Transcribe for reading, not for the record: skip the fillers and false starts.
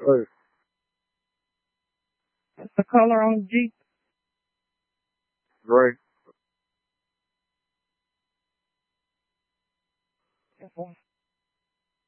Hey, What's the color on the Jeep? Dre. That's one.